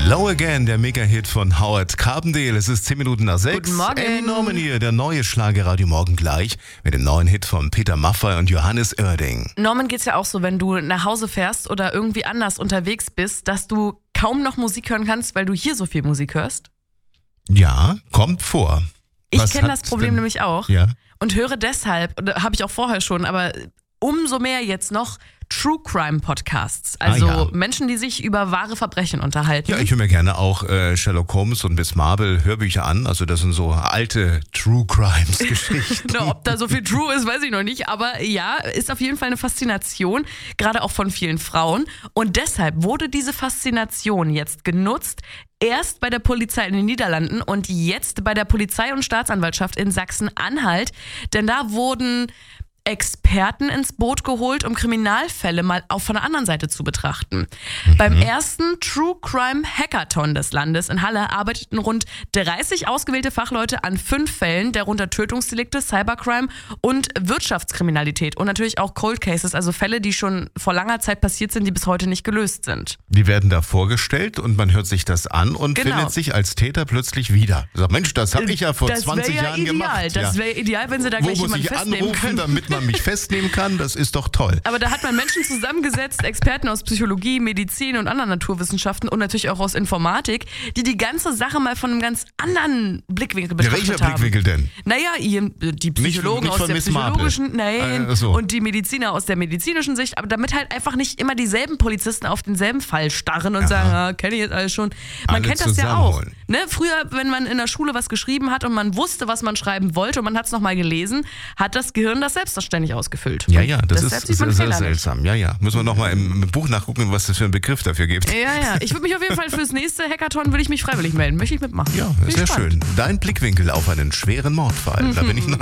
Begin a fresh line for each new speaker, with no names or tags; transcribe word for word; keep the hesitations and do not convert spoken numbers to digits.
Low Again, der Mega-Hit von Howard Carpendale. Es ist zehn Minuten nach sechs.
Guten Morgen.
Norman hier, der neue Schlagerradio morgen gleich mit dem neuen Hit von Peter Maffay und Johannes Oerding.
Norman, geht's ja auch so, wenn du nach Hause fährst oder irgendwie anders unterwegs bist, dass du kaum noch Musik hören kannst, weil du hier so viel Musik hörst?
Ja, kommt vor.
Ich kenne das Problem
denn?
nämlich auch
Ja.
und höre deshalb, oder habe ich auch vorher schon, aber umso mehr jetzt noch True Crime Podcasts. Also
Ah, ja.
Menschen, die sich über wahre Verbrechen unterhalten.
Ja, ich höre mir gerne auch äh, Sherlock Holmes und Miss Marple Hörbücher an. Also das sind so alte True Crimes Geschichten.
Na, ob da so viel True ist, weiß ich noch nicht. Aber ja, ist auf jeden Fall eine Faszination, gerade auch von vielen Frauen. Und deshalb wurde diese Faszination jetzt genutzt, erst bei der Polizei in den Niederlanden und jetzt bei der Polizei und Staatsanwaltschaft in Sachsen-Anhalt. Denn da wurden Experten ins Boot geholt, um Kriminalfälle mal auch von der anderen Seite zu betrachten. Mhm. Beim ersten True Crime Hackathon des Landes in Halle arbeiteten rund dreißig ausgewählte Fachleute an fünf Fällen, darunter Tötungsdelikte, Cybercrime und Wirtschaftskriminalität und natürlich auch Cold Cases, also Fälle, die schon vor langer Zeit passiert sind, die bis heute nicht gelöst sind.
Die werden da vorgestellt und man hört sich das an und
Genau.
findet sich als Täter plötzlich wieder. Sagt, Mensch, das habe ich ja vor
das
zwanzig
ja
Jahren
ideal.
gemacht.
Das
Ja.
wäre ideal, wenn sie da
Wo
gleich
muss
jemanden
ich
festnehmen
anrufen,
können.
damit man mich festnehmen kann? Das ist doch toll.
Aber da hat man Menschen zusammengesetzt, Experten aus Psychologie, Medizin und anderen Naturwissenschaften und natürlich auch aus Informatik, die die ganze Sache mal von einem ganz anderen Blickwinkel
Ja,
betrachtet
welcher
haben.
Blickwinkel denn?
Naja, ihr, die Psychologen
nicht
aus
von
der
Miss Marple.
psychologischen, nein,
Ach so.
und die Mediziner aus der medizinischen Sicht, aber damit halt einfach nicht immer dieselben Polizisten auf denselben Fall starren und
Aha.
sagen, ah, kenne ich jetzt alles schon. Man
Alle
kennt das ja auch.
zusammenholen.
Ne? Früher, wenn man in der Schule was geschrieben hat und man wusste, was man schreiben wollte und man hat es nochmal gelesen, hat das Gehirn das selbstverständlich ausgefüllt.
Ja, ja, das
Deshalb
ist
sieht man
sehr, sehr
Fehler nicht.
seltsam. Ja, ja. Müssen wir nochmal im, im Buch nachgucken, was das für einen Begriff dafür gibt.
Ja, ja. Ich würde mich auf jeden Fall fürs nächste Hackathon würde ich mich freiwillig melden. Möchte ich mitmachen.
Ja,
Bin
sehr
gespannt.
schön. Dein Blickwinkel auf einen schweren Mordfall. Da bin ich neugierig.